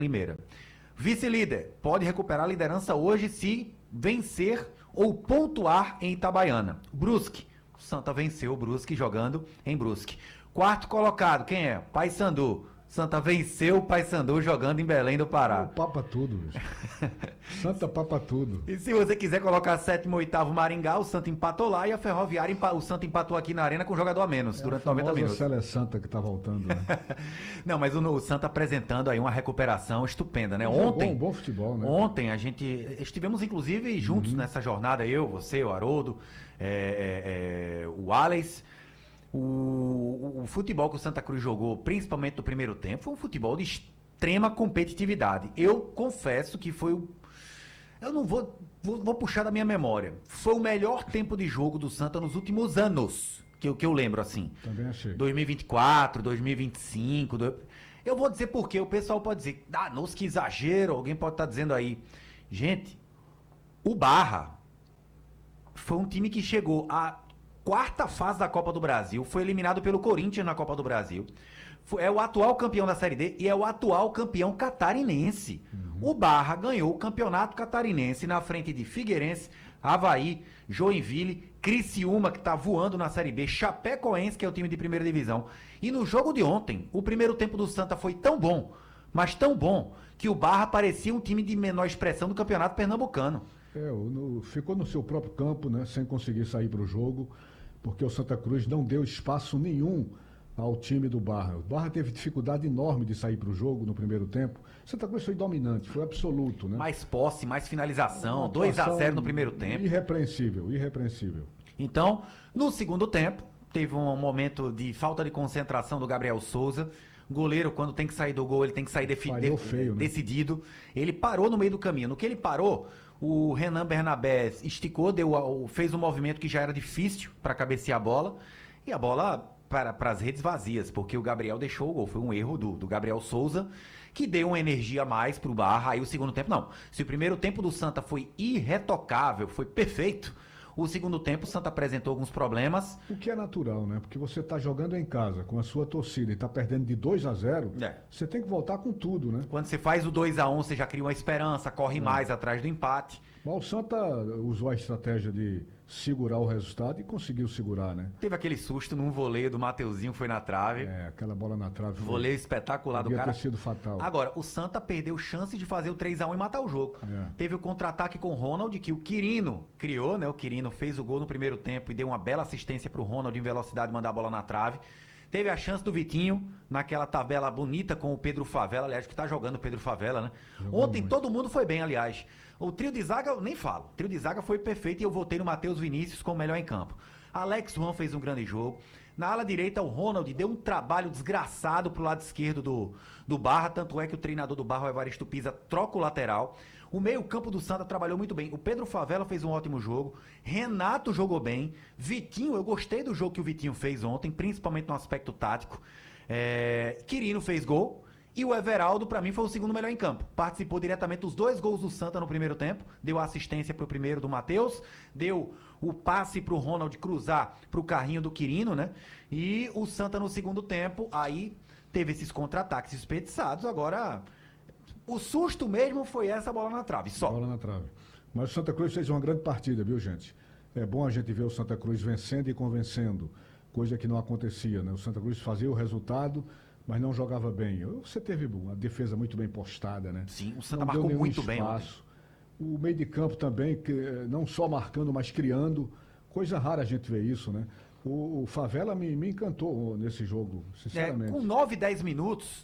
Primeira. Vice-líder, pode recuperar a liderança hoje se vencer ou pontuar em Itabaiana. Brusque, o Santa venceu o Brusque jogando em Brusque. Quarto colocado, quem é? Paysandu. Santa venceu o Paysandu jogando em Belém do Pará. Papa tudo, bicho. Santa papa tudo. E se você quiser colocar sétimo e oitavo Maringá, o Santa empatou lá e a Ferroviária, o Santa empatou aqui na arena com um jogador a menos durante 90 minutos. A Célia Santa que tá voltando, né? Não, mas o Santa apresentando aí uma recuperação estupenda, né? Ontem, bom futebol, né? Ontem a gente estivemos inclusive juntos nessa jornada, eu, você, o Haroldo, o Alex. O futebol que o Santa Cruz jogou, principalmente no primeiro tempo, foi um futebol de extrema competitividade. Eu confesso que foi o... Eu não vou puxar da minha memória. Foi o melhor tempo de jogo do Santa nos últimos anos, que eu lembro assim. Também achei. 2024, 2025... Eu vou dizer por quê. O pessoal pode dizer, nossa, que exagero. Alguém pode estar dizendo aí. Gente, o Barra foi um time que chegou a... quarta fase da Copa do Brasil, foi eliminado pelo Corinthians na Copa do Brasil, é o atual campeão da Série D e é o atual campeão catarinense. O Barra ganhou o campeonato catarinense na frente de Figueirense, Avaí, Joinville, Criciúma, que tá voando na Série B, Chapecoense, que é o time de primeira divisão. E no jogo de ontem, o primeiro tempo do Santa foi tão bom, mas tão bom, que o Barra parecia um time de menor expressão do campeonato pernambucano. Ficou no seu próprio campo, né, sem conseguir sair para o jogo, porque o Santa Cruz não deu espaço nenhum ao time do Barra. O Barra teve dificuldade enorme de sair para o jogo no primeiro tempo. O Santa Cruz foi dominante, foi absoluto, né? Mais posse, mais finalização, 2-0 no primeiro tempo. Irrepreensível. Então, no segundo tempo, teve um momento de falta de concentração do Gabriel Souza. O goleiro, quando tem que sair do gol, ele tem que sair decidido. Né? Ele parou no meio do caminho. No que ele parou, o Renan Bernabé esticou, fez um movimento que já era difícil para cabecear a bola. E a bola para as redes vazias, porque o Gabriel deixou o gol. Foi um erro do Gabriel Souza, que deu uma energia a mais pro Barra. Aí o segundo tempo, não. Se o primeiro tempo do Santa foi irretocável, foi perfeito, o segundo tempo o Santa apresentou alguns problemas. O que é natural, né? Porque você tá jogando em casa com a sua torcida e tá perdendo de 2-0, você tem que voltar com tudo, né? Quando você faz o 2-1, você já cria uma esperança, corre mais atrás do empate. Mas o Santa usou a estratégia de segurar o resultado e conseguiu segurar, né? Teve aquele susto num voleio do Mateuzinho, foi na trave. Aquela bola na trave. Voleio espetacular do cara. Podia ter sido fatal. Agora, o Santa perdeu chance de fazer o 3-1 e matar o jogo. Teve o contra-ataque com o Ronald, que o Quirino criou, né? O Quirino fez o gol no primeiro tempo e deu uma bela assistência pro Ronald em velocidade mandar a bola na trave. Teve a chance do Vitinho, naquela tabela bonita com o Pedro Favela, aliás, que tá jogando o Pedro Favela, né? Ontem todo mundo foi bem, aliás. O trio de zaga, eu nem falo. O trio de zaga foi perfeito e eu votei no Matheus Vinícius como melhor em campo. Alex Juan fez um grande jogo. Na ala direita, o Ronald deu um trabalho desgraçado pro lado esquerdo do Barra, tanto é que o treinador do Barra, o Evaristo Pisa, troca o lateral. O meio-campo do Santa trabalhou muito bem. O Pedro Favela fez um ótimo jogo. Renato jogou bem. Vitinho, eu gostei do jogo que o Vitinho fez ontem, principalmente no aspecto tático. Quirino fez gol. E o Everaldo, pra mim, foi o segundo melhor em campo. Participou diretamente dos 2 gols do Santa no primeiro tempo. Deu assistência pro primeiro do Matheus. Deu o passe pro Ronald cruzar pro carrinho do Quirino, né? E o Santa no segundo tempo, aí teve esses contra-ataques desperdiçados. Agora, o susto mesmo foi essa bola na trave, só. Bola na trave. Mas o Santa Cruz fez uma grande partida, viu, gente? É bom a gente ver o Santa Cruz vencendo e convencendo, coisa que não acontecia, né? O Santa Cruz fazia o resultado, mas não jogava bem. Você teve uma defesa muito bem postada, né? Sim, o Santa marcou muito bem ontem. O meio de campo também, que não só marcando, mas criando. Coisa rara a gente ver isso, né? O Favela me encantou nesse jogo, sinceramente. Com 9, 10 minutos,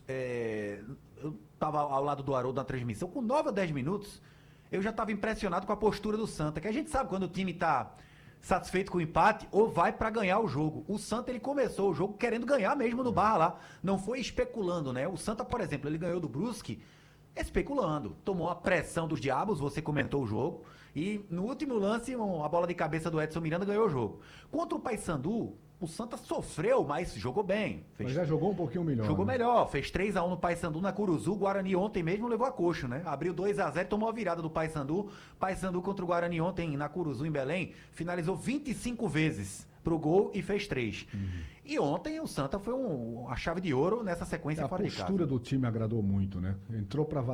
eu estava ao lado do Haroldo na transmissão, com 9 a 10 minutos, eu já estava impressionado com a postura do Santa, que a gente sabe quando o time está satisfeito com o empate ou vai para ganhar o jogo. O Santa, ele começou o jogo querendo ganhar mesmo no Barra lá, não foi especulando, né? O Santa, por exemplo, ele ganhou do Brusque especulando, tomou a pressão dos diabos, você comentou o jogo, e no último lance, a bola de cabeça do Edson Miranda ganhou o jogo. Contra o Paysandu, o Santa sofreu, mas jogou bem. Mas já jogou um pouquinho melhor. Jogou melhor, fez 3-1 no Paysandu, na Curuzu. O Guarani ontem mesmo levou a coxo, né? Abriu 2-0 e tomou a virada do Paysandu. Paysandu contra o Guarani ontem na Curuzu, em Belém, finalizou 25 vezes pro gol e fez 3. E ontem o Santa foi a chave de ouro nessa sequência fora de casa. A postura do time agradou muito, né? Entrou para